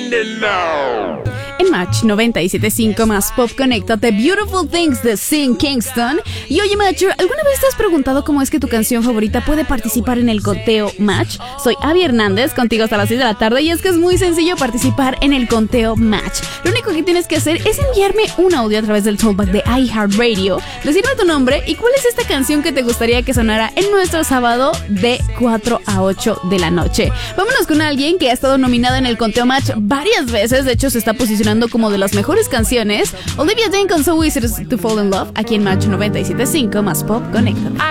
En Match 97.5 más Pop, conéctate Beautiful Things de Sin Kingston. Y oye, Match, ¿alguna vez te has preguntado cómo es que tu canción favorita puede participar en el conteo Match? Soy Abby Hernández, contigo hasta las 6 de la tarde, y es que es muy sencillo participar en el conteo Match. Lo único que tienes que hacer es enviarme un audio a través del Talkback de iHeartRadio, decirme tu nombre y cuál es esta canción que te gustaría que sonara en nuestro sábado de 4 a 8 de la noche. Vámonos con alguien que ha estado nominada en el conteo Match varias veces, de hecho se está posicionando como de las mejores canciones. Olivia Dean con So Easy to Fall in Love, aquí en Match 97.5 más Pop, conéctate.